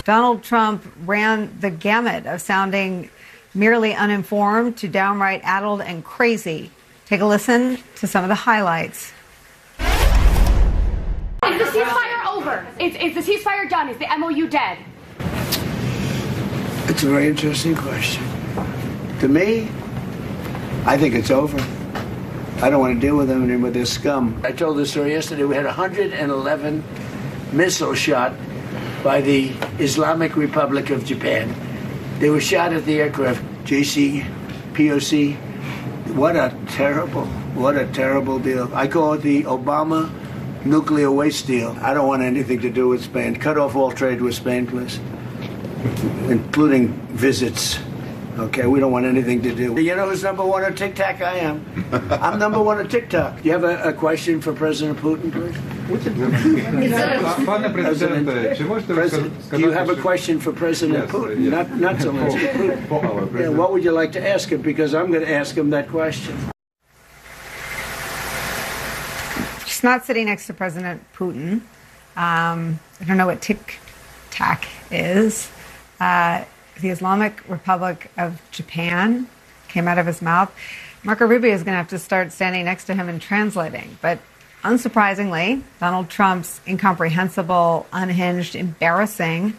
Donald Trump ran the gamut of sounding merely uninformed to downright addled and crazy. Take a listen to some of the highlights. Is the ceasefire over? Is the ceasefire done? Is the MOU dead? It's a very interesting question. To me, I think it's over. I don't want to deal with them anymore. They're scum. I told this story yesterday. We had 111 missiles shot by the Islamic Republic of Japan. They were shot at the aircraft. JCPOC. What a terrible deal. I call it the Obama nuclear waste deal. I don't want anything to do with Spain. Cut off all trade with Spain, please, including visits. Okay, we don't want anything to do. You know who's number one on TikTok? I am. I'm number one on TikTok. Do you have a question for President Putin, please? Do you have a question for President Putin? Not Zelensky. Putin. Yeah, what would you like to ask him? Because I'm going to ask him that question. She's not sitting next to President Putin. I don't know what TikTok is. The Islamic Republic of Japan came out of his mouth. Marco Rubio is going to have to start standing next to him and translating. But unsurprisingly, Donald Trump's incomprehensible, unhinged, embarrassing,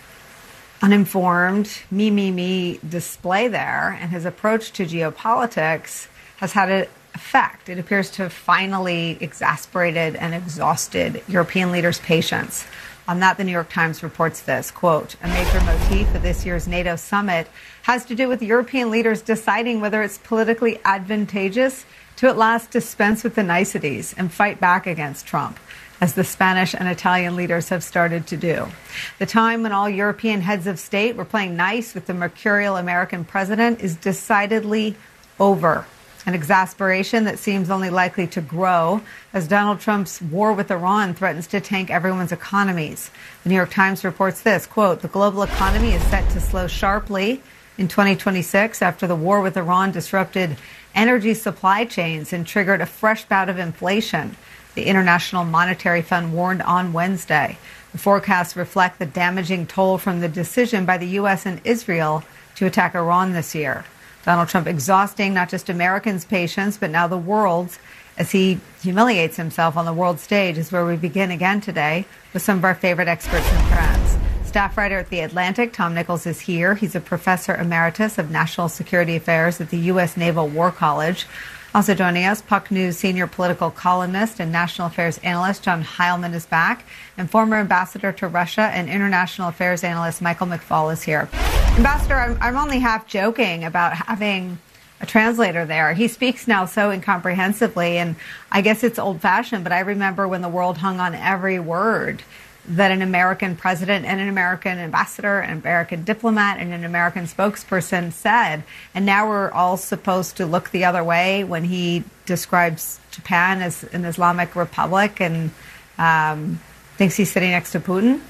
uninformed, me display there and his approach to geopolitics has had an effect. It appears to have finally exasperated and exhausted European leaders' patience. On that, the New York Times reports this, quote, a major motif of this year's NATO summit has to do with European leaders deciding whether it's politically advantageous to at last dispense with the niceties and fight back against Trump, as the Spanish and Italian leaders have started to do. The time when all European heads of state were playing nice with the mercurial American president is decidedly over. An exasperation that seems only likely to grow as Donald Trump's war with Iran threatens to tank everyone's economies. The New York Times reports this, quote, the global economy is set to slow sharply in 2026 after the war with Iran disrupted energy supply chains and triggered a fresh bout of inflation, the International Monetary Fund warned on Wednesday. The forecasts reflect the damaging toll from the decision by the U.S. and Israel to attack Iran this year. Donald Trump exhausting not just Americans' patience, but now the world's, as he humiliates himself on the world stage, is where we begin again today with some of our favorite experts and friends. Staff writer at The Atlantic, Tom Nichols, is here. He's a professor emeritus of national security affairs at the U.S. Naval War College. Also joining us, Puck News senior political columnist and national affairs analyst John Heilman is back, and former ambassador to Russia and international affairs analyst Michael McFaul is here. Ambassador, I'm only half joking about having a translator there. He speaks now so incomprehensibly, and I guess it's old-fashioned, but I remember when the world hung on every word that an American president and an American ambassador, an American diplomat, and an American spokesperson said. And now we're all supposed to look the other way when he describes Japan as an Islamic republic and thinks he's sitting next to Putin.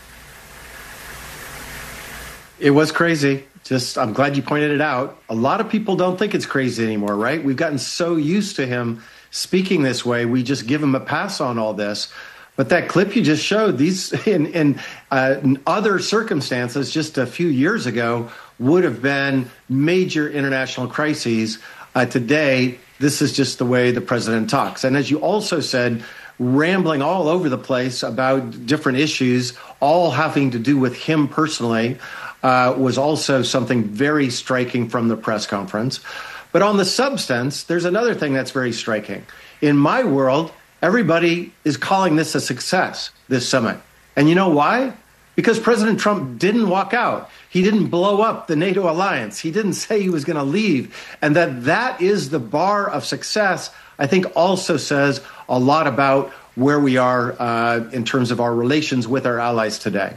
It was crazy. I'm glad you pointed it out. A lot of people don't think it's crazy anymore, right? We've gotten so used to him speaking this way. We just give him a pass on all this. But that clip you just showed, these in other circumstances just a few years ago would have been major international crises. Today, this is just the way the president talks. And as you also said, rambling all over the place about different issues, all having to do with him personally, was also something very striking from the press conference. But on the substance, there's another thing that's very striking. In my world, everybody is calling this a success, this summit. And you know why? Because President Trump didn't walk out. He didn't blow up the NATO alliance. He didn't say he was going to leave. And that is the bar of success, I think also says a lot about where we are in terms of our relations with our allies today.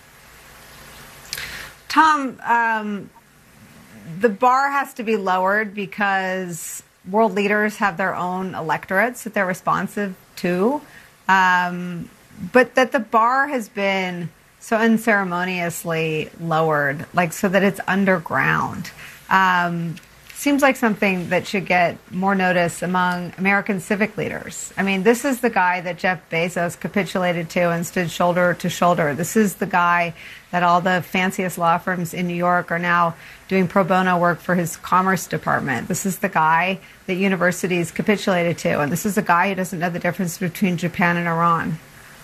Tom, the bar has to be lowered because world leaders have their own electorates that they're responsive to, but that the bar has been so unceremoniously lowered, like so that it's underground. seems like something that should get more notice among American civic leaders. I mean, this is the guy that Jeff Bezos capitulated to and stood shoulder to shoulder. This is the guy that all the fanciest law firms in New York are now doing pro bono work for his Commerce Department. This is the guy that universities capitulated to. And this is the guy who doesn't know the difference between Japan and Iran.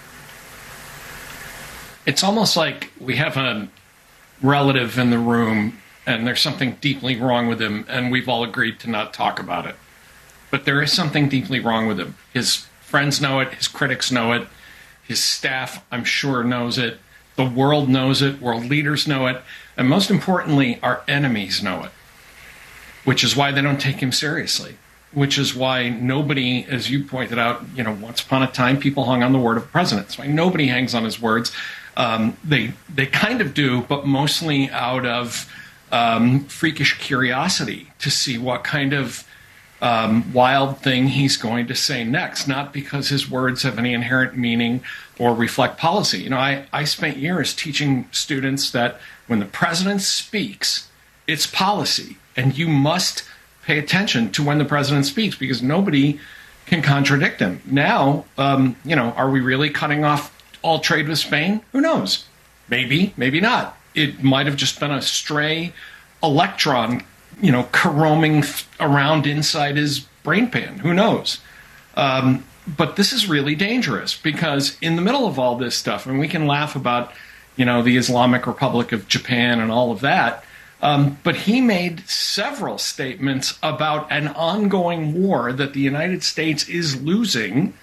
It's almost like we have a relative in the room and there's something deeply wrong with him, and we've all agreed to not talk about it. But there is something deeply wrong with him. His friends know it, his critics know it, his staff, I'm sure, knows it, the world knows it, world leaders know it, and most importantly, our enemies know it, which is why they don't take him seriously, which is why nobody, as you pointed out, once upon a time, people hung on the word of the president. That's why nobody hangs on his words. They kind of do, but mostly out of freakish curiosity to see what kind of wild thing he's going to say next, not because his words have any inherent meaning or reflect policy. I spent years teaching students that when the president speaks, it's policy, and you must pay attention to when the president speaks because nobody can contradict him. Now, are we really cutting off all trade with Spain? Who knows? Maybe, maybe not. It might have just been a stray electron, roaming around inside his brain pan. Who knows? But this is really dangerous because in the middle of all this stuff, and we can laugh about, the Islamic Republic of Japan and all of that, but he made several statements about an ongoing war that the United States is losing,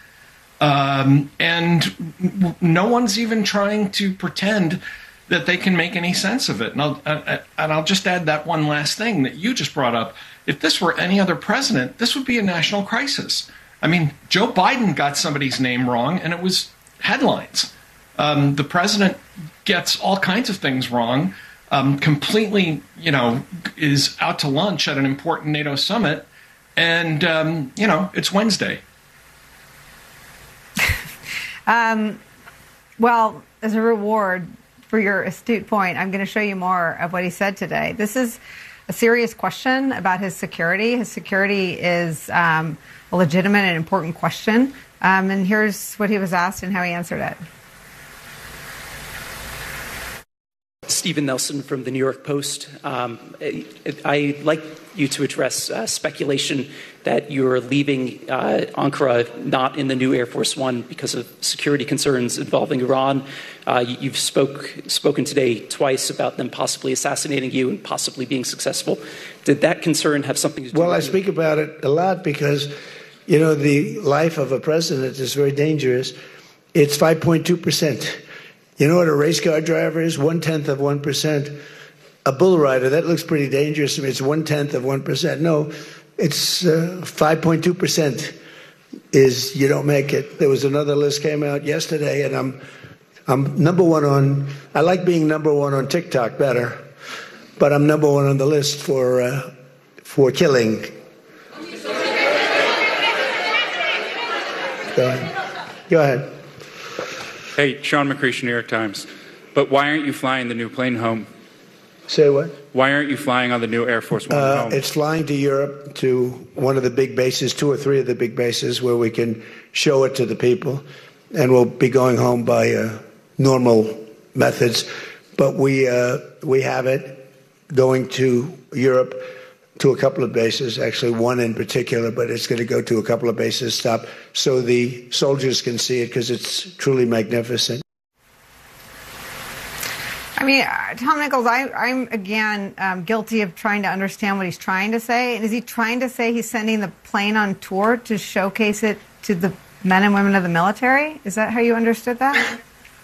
and no one's even trying to pretend that they can make any sense of it. And I'll just add that one last thing that you just brought up. If this were any other president, this would be a national crisis. I mean, Joe Biden got somebody's name wrong, and it was headlines. The president gets all kinds of things wrong, completely, is out to lunch at an important NATO summit, and, it's Wednesday. Well, as a reward for your astute point, I'm going to show you more of what he said today. This is a serious question about his security. His security is a legitimate and important question. And here's what he was asked and how he answered it. Stephen Nelson from the New York Post. I'd like you to address speculation that you're leaving Ankara not in the new Air Force One because of security concerns involving Iran. You've spoken today twice about them possibly assassinating you and possibly being successful. Did that concern have something to do with it? Well, I speak about it a lot because, the life of a president is very dangerous. It's 5.2%. You know what a race car driver is? 0.1%. A bull rider, that looks pretty dangerous to me. It's 0.1%. No, it's 5.2% is you don't make it. There was another list came out yesterday, and I'm number one on. I like being number one on TikTok better, but I'm number one on the list for killing. Go ahead. Hey, Sean McCreesh, New York Times. But why aren't you flying the new plane home? Say what? Why aren't you flying on the new Air Force One home? It's flying to Europe, to one of the big bases, 2 or 3 of the big bases, where we can show it to the people. And we'll be going home by normal methods. But we have it going to Europe, to a couple of bases, actually one in particular, but it's going to go to a couple of bases, stop, so the soldiers can see it because it's truly magnificent. I mean, Tom Nichols, I'm again guilty of trying to understand what he's trying to say. And is he trying to say he's sending the plane on tour to showcase it to the men and women of the military? Is that how you understood that?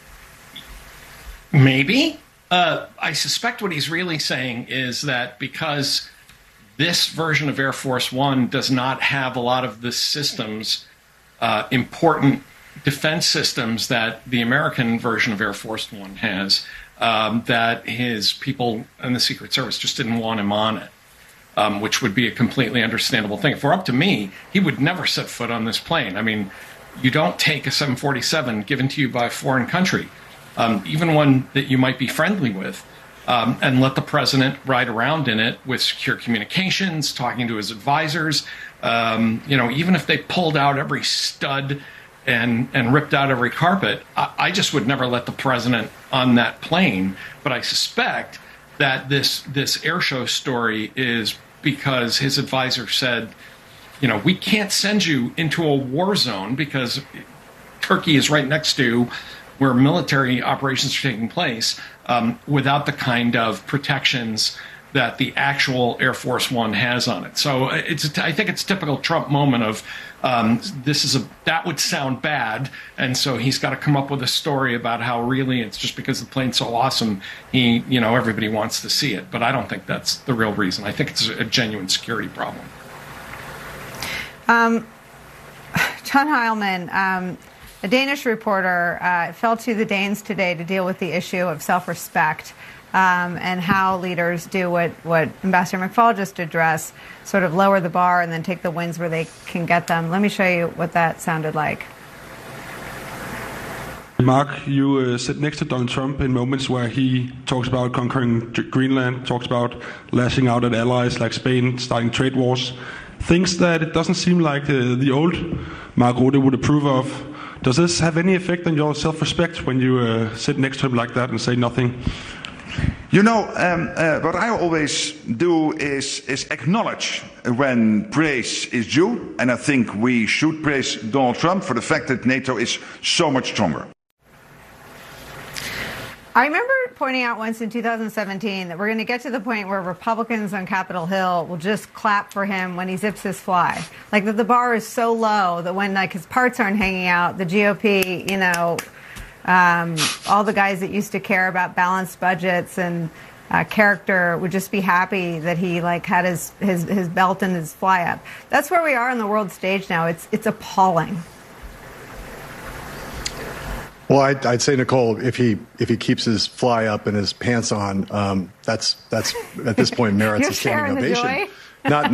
Maybe. I suspect what he's really saying is that because this version of Air Force One does not have a lot of the systems, important defense systems that the American version of Air Force One has, that his people in the Secret Service just didn't want him on it, which would be a completely understandable thing. If it were up to me, he would never set foot on this plane. I mean, you don't take a 747 given to you by a foreign country, even one that you might be friendly with, and let the president ride around in it with secure communications, talking to his advisors. Even if they pulled out every stud and ripped out every carpet, I just would never let the president on that plane. But I suspect that this air show story is because his advisor said, we can't send you into a war zone because Turkey is right next to where military operations are taking place without the kind of protections that the actual Air Force One has on it. So I think it's a typical Trump moment of that would sound bad, and so he's got to come up with a story about how really it's just because the plane's so awesome, everybody wants to see it. But I don't think that's the real reason. I think it's a genuine security problem. John Heilman, a Danish reporter, fell to the Danes today to deal with the issue of self-respect and how leaders do what Ambassador McFaul just addressed, sort of lower the bar and then take the wins where they can get them. Let me show you what that sounded like. Mark, you sit next to Donald Trump in moments where he talks about conquering Greenland, talks about lashing out at allies like Spain, starting trade wars, things that it doesn't seem like the old Mark Rutte would approve of. Does this have any effect on your self-respect when you sit next to him like that and say nothing? What I always do is acknowledge when praise is due, and I think we should praise Donald Trump for the fact that NATO is so much stronger. I remember pointing out once in 2017 that we're going to get to the point where Republicans on Capitol Hill will just clap for him when he zips his fly. Like that the bar is so low that when his parts aren't hanging out, the GOP, all the guys that used to care about balanced budgets and character would just be happy that he had his belt and his fly up. That's where we are on the world stage now. It's appalling. Well, I'd say, Nicole, if he keeps his fly up and his pants on, that's at this point merits a standing ovation. Not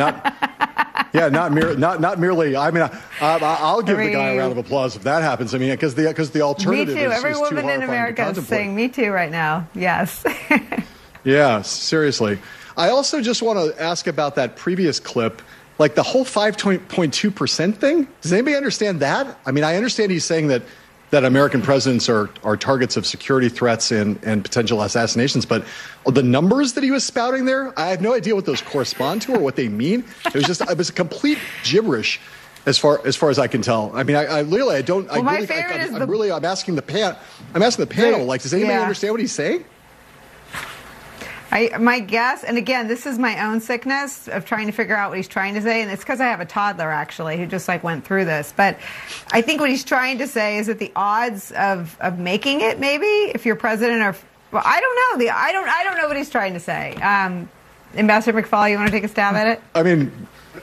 merely. I mean, I'll give the guy a round of applause if that happens. I mean, because the alternative Me too. is Every too woman in America is saying "Me too" right now. Yes. Yeah, seriously. I also just want to ask about that previous clip, like the whole 5.2% thing. Does anybody understand that? I mean, I understand he's saying that American presidents are targets of security threats and potential assassinations. But the numbers that he was spouting there, I have no idea what those correspond to or what they mean. It was a complete gibberish as far as I can tell. I mean, I'm asking the panel, like, does anybody understand what he's saying? My guess, and again, this is my own sickness of trying to figure out what he's trying to say, and it's because I have a toddler, actually, who just went through this. But I think what he's trying to say is that the odds of making it, maybe, if you're president, are, well, I don't know. I don't know what he's trying to say. Ambassador McFaul, you want to take a stab at it? I mean,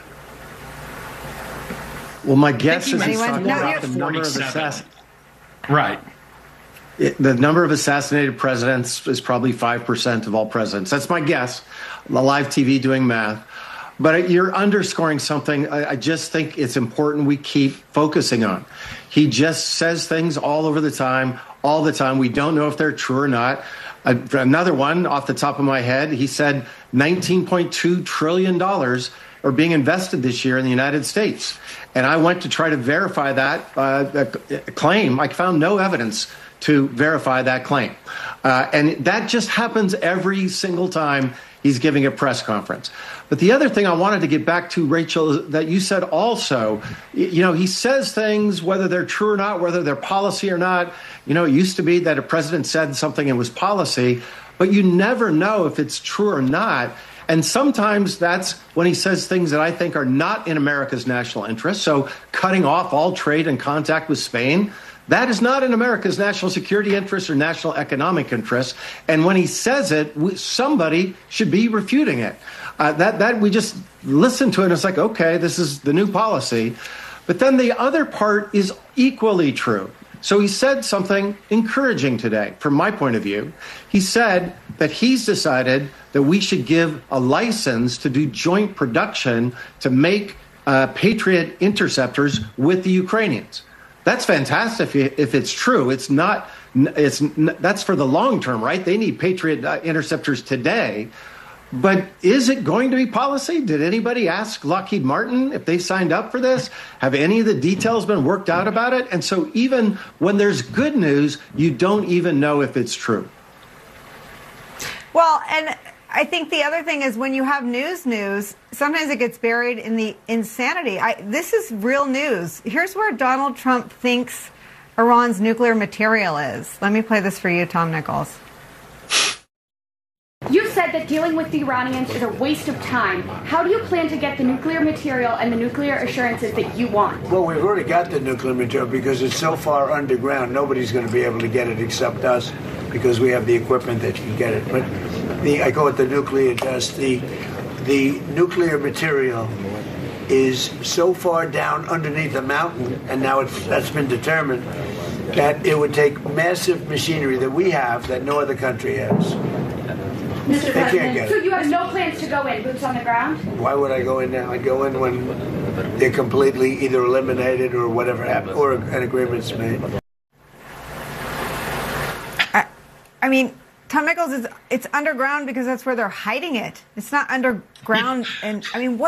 well, my guess is he's talking about the number of assassins. Right. The number of assassinated presidents is probably 5% of all presidents. That's my guess. Live TV doing math. But you're underscoring something I just think it's important we keep focusing on. He just says things all over the time, all the time. We don't know if they're true or not. Another one off the top of my head, he said $19.2 trillion are being invested this year in the United States. And I went to try to verify that claim. I found no evidence to verify that claim. And that just happens every single time he's giving a press conference. But the other thing I wanted to get back to, Rachel, that you said also, he says things, whether they're true or not, whether they're policy or not. It used to be that a president said something and it was policy, but you never know if it's true or not. And sometimes that's when he says things that I think are not in America's national interest. So cutting off all trade and contact with Spain, that is not in America's national security interest or national economic interest. And when he says it, somebody should be refuting it. That we just listen to it and it's like, okay, this is the new policy. But then the other part is equally true. So he said something encouraging today, from my point of view. He said that he's decided that we should give a license to do joint production to make Patriot interceptors with the Ukrainians. That's fantastic if it's true. It's not That's for the long term, right? They need Patriot interceptors today. But is it going to be policy? Did anybody ask Lockheed Martin if they signed up for this? Have any of the details been worked out about it? And so even when there's good news, you don't even know if it's true. Well, and I think the other thing is when you have news, sometimes it gets buried in the insanity. This is real news. Here's where Donald Trump thinks Iran's nuclear material is. Let me play this for you, Tom Nichols. You said that dealing with the Iranians is a waste of time. How do you plan to get the nuclear material and the nuclear assurances that you want? Well, we've already got the nuclear material because it's so far underground, nobody's going to be able to get it except us because we have the equipment that can get it. But I call it the nuclear dust. The nuclear material is so far down underneath the mountain, and now that's been determined, that it would take massive machinery that we have that no other country has. Mr. President, so you have no plans to go in, boots on the ground? Why would I go in now? I go in when they're completely either eliminated or whatever happened, or an agreement's made. I mean, Tom Nichols, it's underground because that's where they're hiding it. It's not underground. And I mean,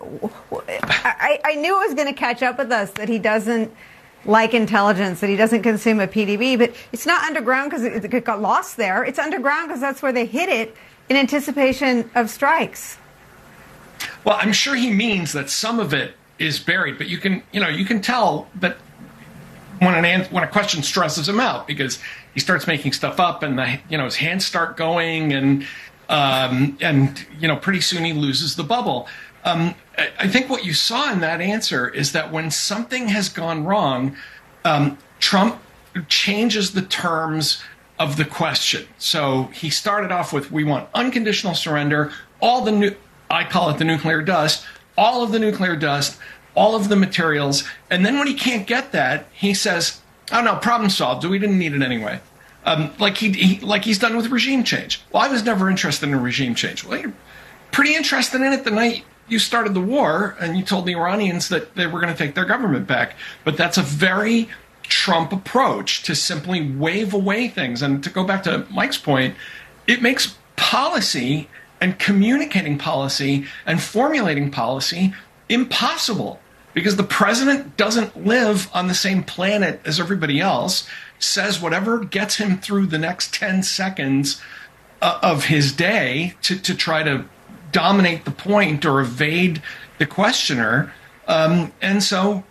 I knew it was going to catch up with us that he doesn't like intelligence, that he doesn't consume a PDB, but it's not underground because it got lost there. It's underground because that's where they hid it in anticipation of strikes. Well, I'm sure he means that some of it is buried, but you can tell that when a question stresses him out because he starts making stuff up and his hands start going and pretty soon he loses the bubble. I think what you saw in that answer is that when something has gone wrong, Trump changes the terms of the question. So he started off with, we want unconditional surrender, I call it the nuclear dust, all of the nuclear dust, all of the materials. And then when he can't get that, he says, oh no, problem solved. We didn't need it anyway. Like he's done with regime change. Well, I was never interested in regime change. Well, you're pretty interested in it the night you started the war and you told the Iranians that they were going to take their government back. But that's a very Trump approach to simply wave away things. And to go back to Mike's point, it makes policy and communicating policy and formulating policy impossible because the president doesn't live on the same planet as everybody else, says whatever gets him through the next 10 seconds of his day to try to dominate the point or evade the questioner. And so,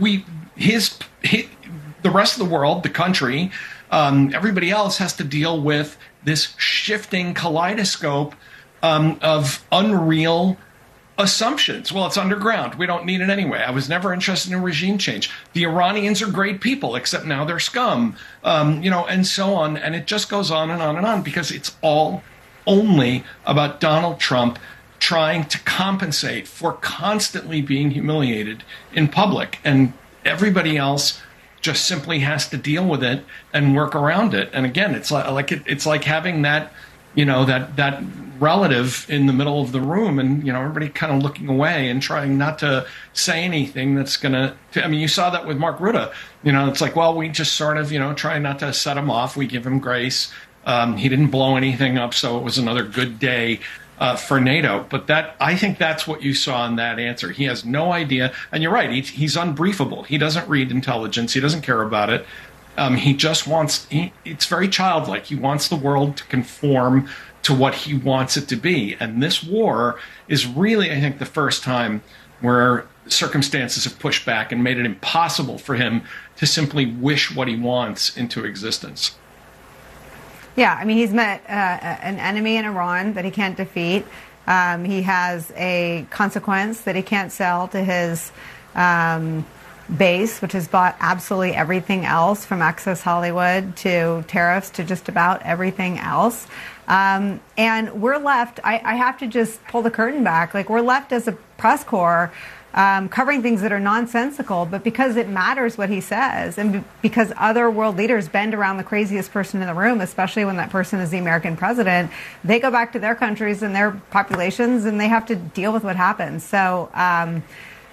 the rest of the world, the country, everybody else has to deal with this shifting kaleidoscope of unreal assumptions. Well, it's underground. We don't need it anyway. I was never interested in regime change. The Iranians are great people, except now they're scum, and so on. And it just goes on and on and on because it's all only about Donald Trump trying to compensate for constantly being humiliated in public. And everybody else just simply has to deal with it and work around it. And again, it's like having that, that relative in the middle of the room and, everybody kind of looking away and trying not to say anything that's going to, you saw that with Mark Rutte. It's like, well, we just sort of, try not to set him off. We give him grace. He didn't blow anything up, so it was another good day for NATO. But I think that's what you saw in that answer. He has no idea. And you're right, he's unbriefable. He doesn't read intelligence. He doesn't care about it. He just wants, it's very childlike. He wants the world to conform to what he wants it to be. And this war is really, I think, the first time where circumstances have pushed back and made it impossible for him to simply wish what he wants into existence. Yeah, he's met an enemy in Iran that he can't defeat. He has a consequence that he can't sell to his base, which has bought absolutely everything else from Access Hollywood to tariffs to just about everything else. And we're left, I have to just pull the curtain back, we're left as a press corps covering things that are nonsensical, but because it matters what he says and because other world leaders bend around the craziest person in the room, especially when that person is the American president, they go back to their countries and their populations and they have to deal with what happens. So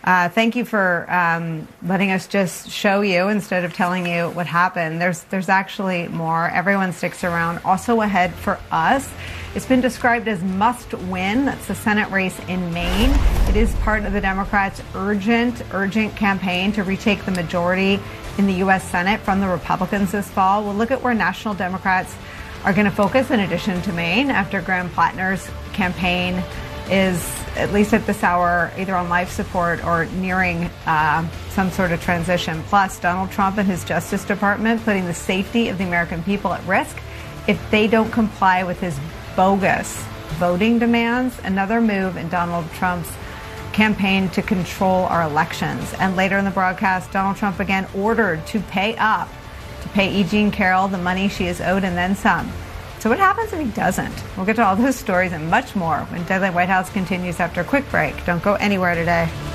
Thank you for letting us just show you instead of telling you what happened. There's actually more. Everyone sticks around. Also ahead for us, it's been described as must win. That's the Senate race in Maine. It is part of the Democrats' urgent campaign to retake the majority in the U.S. Senate from the Republicans this fall. We'll look at where national Democrats are going to focus in addition to Maine after Graham Plattner's campaign is, at least at this hour, either on life support or nearing some sort of transition. Plus, Donald Trump and his Justice Department putting the safety of the American people at risk if they don't comply with his bogus voting demands, another move in Donald Trump's campaign to control our elections. And later in the broadcast, Donald Trump again ordered to pay E. Jean Carroll the money she is owed and then some. So what happens if he doesn't? We'll get to all those stories and much more when Deadline White House continues after a quick break. Don't go anywhere today.